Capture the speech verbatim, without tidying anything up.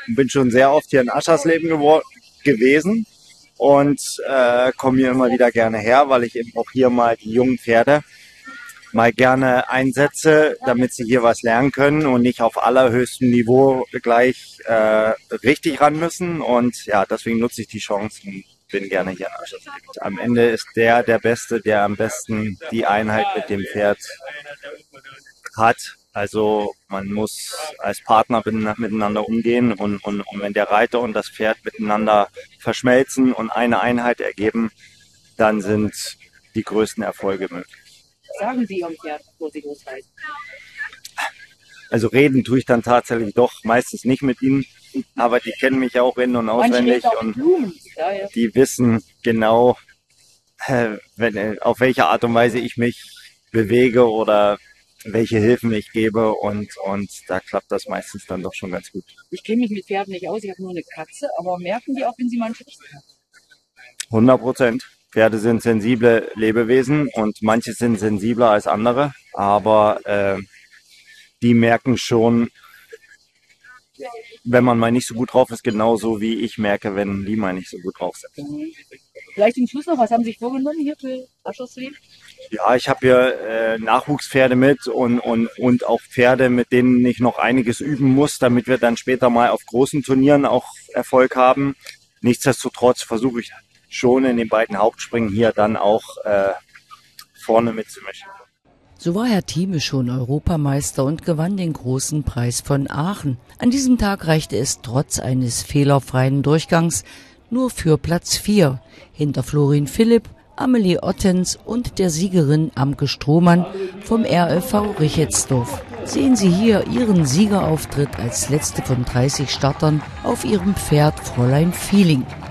bin schon sehr oft hier in Aschersleben gewesen und äh, komme hier immer wieder gerne her, weil ich eben auch hier mal die jungen Pferde mal gerne einsetze, damit sie hier was lernen können und nicht auf allerhöchstem Niveau gleich äh, richtig ran müssen. Und ja, deswegen nutze ich die Chance und bin gerne hier in Aschersleben. Am Ende ist der der Beste, der am besten die Einheit mit dem Pferd hat. Also man muss als Partner miteinander umgehen und, und, und wenn der Reiter und das Pferd miteinander verschmelzen und eine Einheit ergeben, dann sind die größten Erfolge möglich. Sagen Sie Ihrem Pferd, wo Sie losreisen? Also reden tue ich dann tatsächlich doch meistens nicht mit ihnen, aber die kennen mich auch in- und auswendig und ja, ja. die wissen genau, äh, wenn, auf welche Art und Weise ich mich bewege oder welche Hilfen ich gebe und, und da klappt das meistens dann doch schon ganz gut. Ich kenne mich mit Pferden nicht aus, ich habe nur eine Katze, aber merken die auch, wenn sie mal einen Strich haben? hundert Prozent. Pferde sind sensible Lebewesen und manche sind sensibler als andere, aber äh, die merken schon, wenn man mal nicht so gut drauf ist, genauso wie ich merke, wenn die mal nicht so gut drauf sind. Mhm. Vielleicht zum Schluss noch, was haben Sie sich vorgenommen hier für Aschersleben? Ja, ich habe hier äh, Nachwuchspferde mit und, und, und auch Pferde, mit denen ich noch einiges üben muss, damit wir dann später mal auf großen Turnieren auch Erfolg haben. Nichtsdestotrotz versuche ich schon in den beiden Hauptspringen hier dann auch äh, vorne mitzumischen. So war Herr Thieme schon Europameister und gewann den großen Preis von Aachen. An diesem Tag reichte es trotz eines fehlerfreien Durchgangs nur für Platz vier, hinter Florin Philipp, Amelie Ottens und der Siegerin Amke Strohmann vom R L V Richetsdorf. Sehen Sie hier ihren Siegerauftritt als letzte von dreißig Startern auf ihrem Pferd Fräulein Feeling.